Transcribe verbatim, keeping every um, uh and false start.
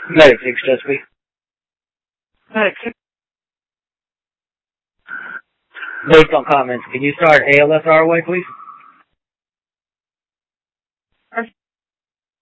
Medic six Chesapeake. Medic six. Based on comments, can you start A L S R away, please?